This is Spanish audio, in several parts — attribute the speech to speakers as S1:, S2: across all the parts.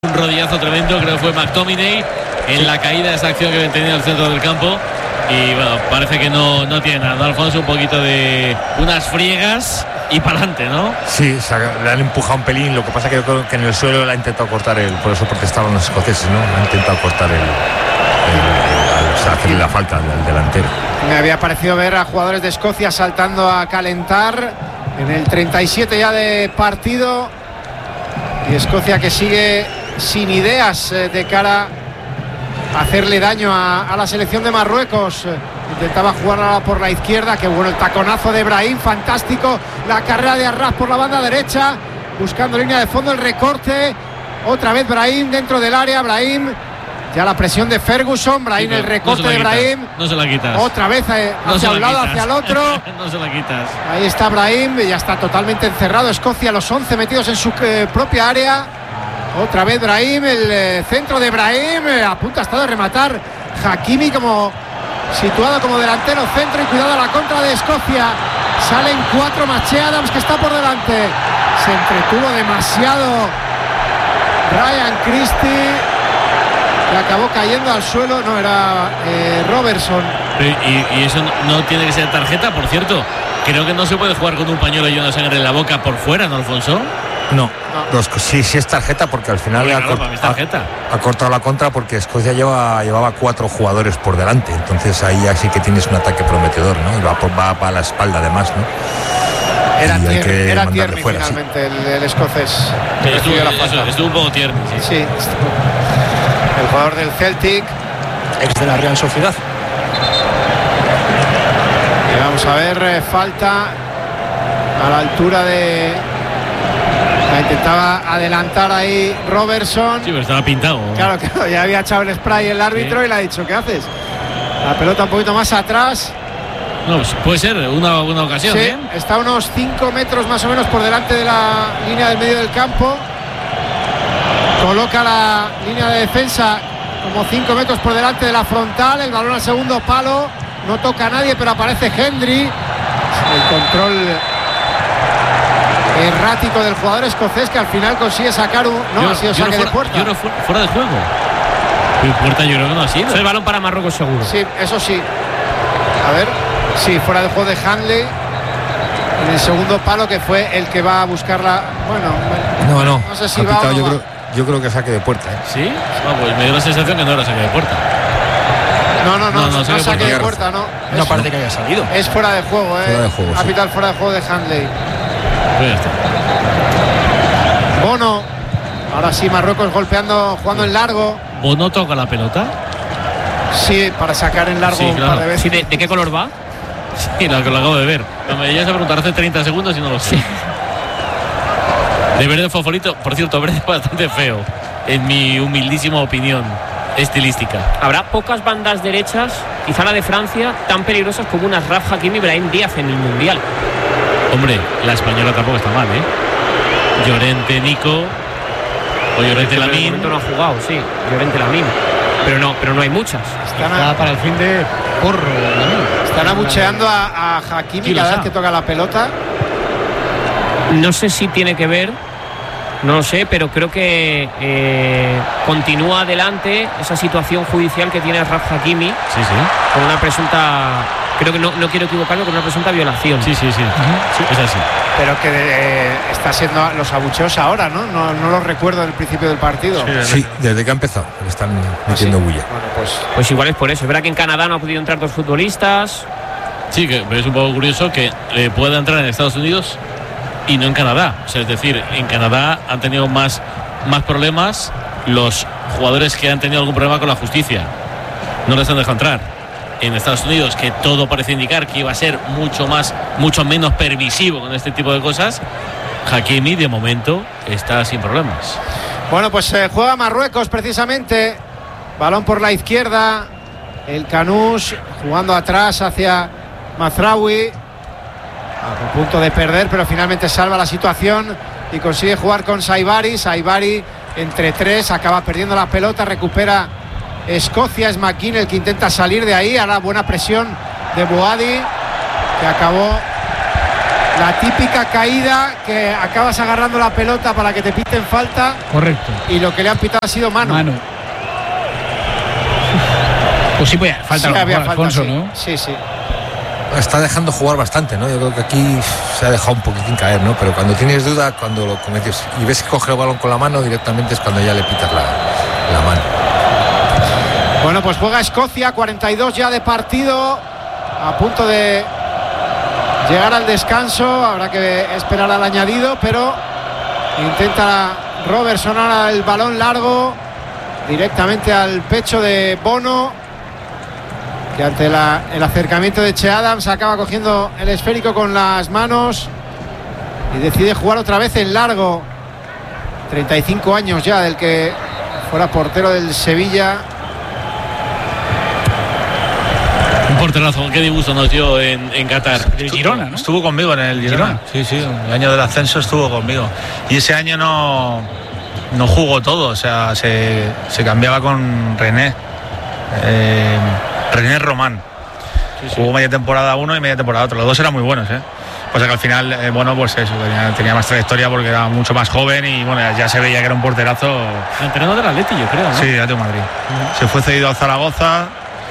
S1: Un rodillazo tremendo, creo que fue McTominay en la caída de esa acción que tenía en el centro del campo. Y bueno, parece que no tiene nada, Alfonso, un poquito de unas friegas y para adelante, ¿no? Sí,
S2: le han empujado un pelín. Lo que pasa es que yo creo que en el suelo le ha intentado cortar por eso protestaron los escoceses, ¿no? Ha intentado cortar hacerle la falta al delantero.
S3: Me había parecido ver a jugadores de Escocia saltando a calentar en el 37 ya de partido. Y Escocia que sigue sin ideas de cara a hacerle daño a la selección de Marruecos. Intentaba jugar por la izquierda, que bueno el taconazo de Brahim, fantástico la carrera de Arras por la banda derecha, buscando línea de fondo, el recorte, otra vez Brahim dentro del área, Brahim, ya la presión de Ferguson, Brahim, sí, el recorte de Brahim,
S1: no se la quitas,
S3: otra vez hacia un lado, hacia el otro,
S1: no se la quitas,
S3: ahí está Brahim, ya está totalmente encerrado Escocia, los 11 metidos en su propia área. Otra vez Brahim, el centro de Brahim, a punto hasta de rematar Hakimi como situado como delantero centro, y cuidado a la contra de Escocia. Salen 4, Mache Adams que está por delante, se entretuvo demasiado Ryan Christie, que acabó cayendo al suelo, no era Robertson.
S1: Y eso no tiene que ser tarjeta, por cierto. Creo que no se puede jugar con un pañuelo y una sangre en la boca por fuera, ¿no, Alfonso?
S2: No. Sí es tarjeta, porque al final ha cortado la contra, porque Escocia llevaba 4 jugadores por delante, entonces ahí ya sí que tienes un ataque prometedor, ¿no? Y va para la espalda además, ¿no?
S3: Era Tierney finalmente, sí. el escocés.
S1: Estuvo un poco Tierney,
S3: sí. El jugador del Celtic,
S4: ex de la Real Sociedad.
S3: Y vamos a ver, falta a la altura de... La intentaba adelantar ahí Robertson.
S1: Sí, pero estaba pintado.
S3: Claro, ya había echado el spray el árbitro, sí. Y le ha dicho, ¿qué haces? La pelota un poquito más atrás.
S1: No, pues puede ser una ocasión.
S3: Sí, está a unos 5 metros más o menos por delante de la línea del medio del campo. Coloca la línea de defensa como 5 metros por delante de la frontal. El balón al segundo palo. No toca a nadie, pero aparece Hendry. El control errático del jugador escocés, que al final consigue sacar ha sido saque de puerta.
S1: Yo fuera de juego. Puerta yo creo que no ha sido.
S4: El balón para Marruecos seguro.
S3: Sí, eso sí. A ver, sí, fuera de juego de Handley en el segundo palo, que fue el que va a buscarla. Bueno, no sé si va o no va.
S2: Yo creo que saque de puerta.
S1: ¿Sí? Pues me dio la sensación que no era saque de puerta.
S3: No saque de puerta, no.
S4: No parece que haya salido.
S3: Es fuera de juego, capital, sí. Fuera de juego de Handley. Bono, ahora sí, Marruecos golpeando, jugando en largo.
S1: ¿Bono toca la pelota?
S3: Sí, para sacar en largo, sí, claro. Un par de veces.
S4: Sí, ¿de qué color va?
S1: Sí, lo acabo de ver. Me ibas a preguntar hace 30 segundos y no lo sé. Sí. De verde fosforito, por cierto, verde bastante feo, en mi humildísima opinión estilística.
S4: Habrá pocas bandas derechas, quizá la de Francia, tan peligrosas como unas Raf Hakimi y Brahim Díaz en el Mundial.
S1: Hombre, la española tampoco está mal, Llorente Nico o Llorente Lamine.
S4: De momento no ha jugado, sí, Llorente Lamine. Pero no hay muchas.
S3: Está para el fin de porro. Están abucheando a Hakimi cada vez que toca la pelota.
S4: No sé si tiene que ver, no lo sé, pero creo que continúa adelante esa situación judicial que tiene Raf Hakimi.
S1: Sí.
S4: Con una presunta, creo que no quiero equivocarme, con una presunta violación.
S1: Sí. Es así.
S3: Pero que está haciendo los abucheos ahora, ¿no? No lo recuerdo del principio del partido.
S2: Sí, desde que ha empezado están metiendo bulla.
S3: Bueno,
S4: pues igual es por eso. Es verdad que en Canadá no ha podido entrar 2 futbolistas.
S1: Sí, que es un poco curioso que pueda entrar en Estados Unidos y no en Canadá. O sea, es decir, en Canadá han tenido más problemas los jugadores que han tenido algún problema con la justicia. No les han dejado entrar. En Estados Unidos, que todo parece indicar que iba a ser mucho menos permisivo con este tipo de cosas, Hakimi de momento está sin problemas.
S3: Bueno, pues juega Marruecos precisamente. Balón por la izquierda. El Canús jugando atrás hacia Mazraoui. A punto de perder, pero finalmente salva la situación y consigue jugar con Saibari. Saibari entre 3, acaba perdiendo la pelota, recupera Escocia. Es McKean el que intenta salir de ahí. Ahora buena presión de Boadi, que acabó La típica caída que acabas agarrando la pelota para que te piten falta.
S5: Correcto.
S3: Y lo que le han pitado ha sido mano.
S5: Pues sí, pues falta
S3: sí, había falta,
S5: Alfonso,
S3: sí.
S5: ¿no?
S3: Sí.
S2: Está dejando jugar bastante, ¿no? Yo creo que aquí se ha dejado un poquitín caer, ¿no? Pero cuando tienes duda, cuando lo cometes y ves que coge el balón con la mano, directamente es cuando ya le pitas la mano.
S3: Bueno, pues juega Escocia, 42 ya de partido, a punto de llegar al descanso. Habrá que esperar al añadido, pero intenta Robertson ahora el balón largo directamente al pecho de Bono, que ante el acercamiento de Che Adams acaba cogiendo el esférico con las manos y decide jugar otra vez en largo. 35 años ya del que fuera portero del Sevilla.
S1: Un porterazo, qué disgusto nos dio en Qatar.
S5: El Girona, ¿no?
S6: Estuvo conmigo en el Girona. Sí, el año del ascenso estuvo conmigo. Y ese año no jugó todo, o sea, se cambiaba con René Román. Sí. Jugó media temporada uno y media temporada otro. Los dos eran muy buenos, O sea que al final, pues eso, tenía más trayectoria porque era mucho más joven y bueno, ya se veía que era un porterazo.
S1: El entrenador del Atleti, yo creo, ¿no?
S6: Sí, Atlético de Madrid. Se fue cedido al Zaragoza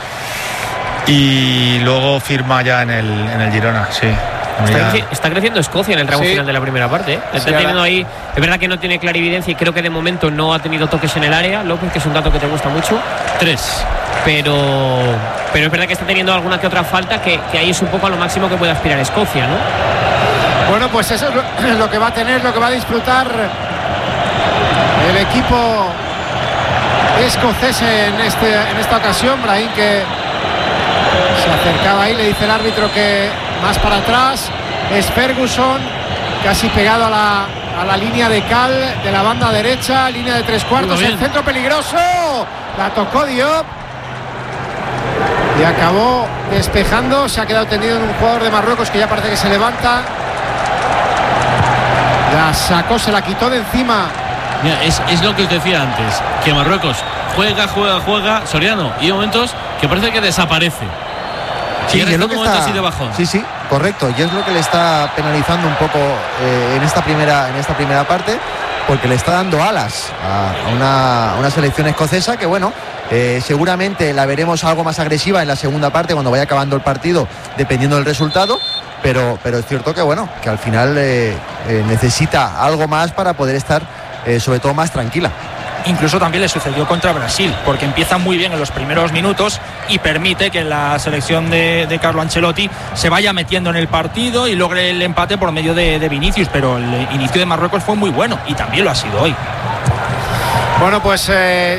S6: y luego firma ya en el Girona, sí.
S4: Está creciendo Escocia en el tramo final de la primera parte. Está teniendo ahí, es verdad que no tiene clarividencia y creo que de momento no ha tenido toques en el área, López, que es un dato que te gusta mucho.
S1: 3.
S4: Pero es verdad que está teniendo alguna que otra falta que ahí es un poco a lo máximo que puede aspirar Escocia, ¿no?
S3: Bueno, pues eso es lo que va a tener, lo que va a disfrutar el equipo escocés en esta ocasión. Brahim, que se acercaba ahí, le dice el árbitro que más para atrás. Es Ferguson, casi pegado a la línea de cal de la banda derecha, línea de 3/4, el centro peligroso, la tocó Diop y acabó despejando. Se ha quedado tendido en un jugador de Marruecos que ya parece que se levanta. La sacó, se la quitó de encima.
S1: Mira, es lo que os decía antes, que Marruecos juega Soriano, y hay momentos que parece que desaparece.
S7: Sí,
S1: y es lo que está así de bajón.
S7: Sí, correcto, y es lo que le está penalizando un poco en esta primera parte, porque le está dando alas a una selección escocesa que, bueno, seguramente la veremos algo más agresiva en la segunda parte cuando vaya acabando el partido, dependiendo del resultado, pero es cierto que, bueno, que al final necesita algo más para poder estar sobre todo más tranquila.
S5: Incluso también le sucedió contra Brasil, porque empieza muy bien en los primeros minutos y permite que la selección de Carlo Ancelotti se vaya metiendo en el partido y logre el empate por medio de Vinicius, pero el inicio de Marruecos fue muy bueno y también lo ha sido hoy.
S3: Bueno, pues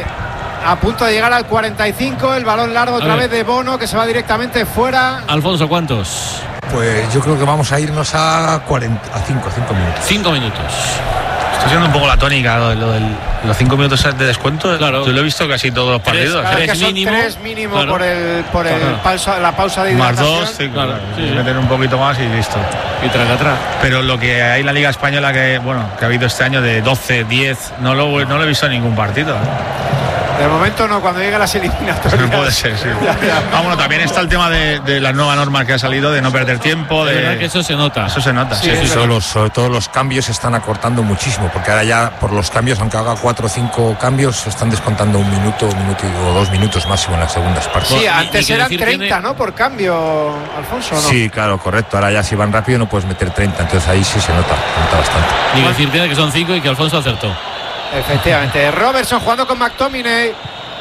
S3: a punto de llegar al 45, el balón largo otra vez de Bono, que se va directamente fuera.
S1: Alfonso, ¿cuántos?
S2: Pues yo creo que vamos a irnos a 5 minutos.
S1: 5 minutos.
S6: Está siendo un poco la tónica lo de los 5 minutos de descuento.
S1: Claro.
S6: Yo lo he visto casi todos los partidos.
S1: 3 mínimo.
S3: 3 mínimo, claro, por la pausa de
S6: más
S3: hidratación.
S6: 2, sí, claro. Meter un poquito más y listo.
S1: Y tras atrás.
S6: Pero lo que hay en la Liga Española que ha habido este año de 12, 10, no lo he visto en ningún partido.
S3: De momento no, cuando lleguen las eliminatorias.
S6: No puede ser, sí. Bueno, también está el tema de las nuevas normas que ha salido, de no perder tiempo.
S1: De verdad que eso se nota.
S6: Eso se nota.
S2: Sí, sobre todo los cambios se están acortando muchísimo, porque ahora ya por los cambios, aunque haga 4 o 5 cambios, se están descontando un minuto o 2 minutos máximo en las segundas partes.
S3: Sí, antes eran 30, ¿no? Por cambio, Alfonso, ¿no?
S2: Sí, claro, correcto. Ahora ya si van rápido no puedes meter 30, entonces ahí sí se nota bastante.
S1: Y decir tiene que son 5 y que Alfonso acertó.
S3: Efectivamente. Robertson jugando con McTominay.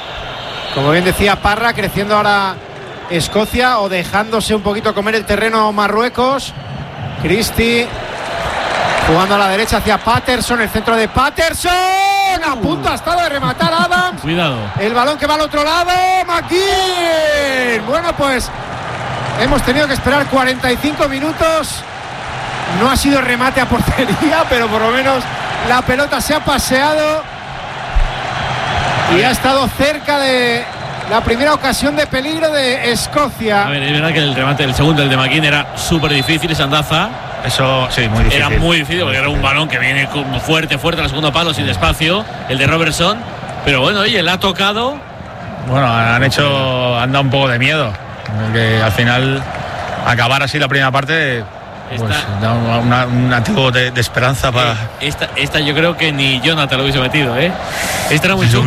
S3: Como bien decía Parra, creciendo ahora Escocia o dejándose un poquito comer el terreno Marruecos. Christie jugando a la derecha hacia Patterson, el centro de Patterson. A punto ha estado de rematar Adams.
S1: Cuidado.
S3: El balón que va al otro lado. McGinn. Bueno, pues hemos tenido que esperar 45 minutos. No ha sido remate a portería, pero por lo menos la pelota se ha paseado y ha estado cerca de la primera ocasión de peligro de Escocia.
S1: A ver, es verdad que el remate, el segundo, el de McGinn, era súper difícil, esa andaza.
S6: Eso, sí, muy difícil.
S1: Era muy difícil porque era un balón que viene fuerte al segundo palo, sin espacio, el de Robertson. Pero bueno, oye, le ha tocado.
S6: Bueno, han dado un poco de miedo. Que al final, acabar así la primera parte Pues un activo de esperanza para.
S1: Esta yo creo que ni Jonathan lo hubiese metido, ¿eh? Esta era muy chunga.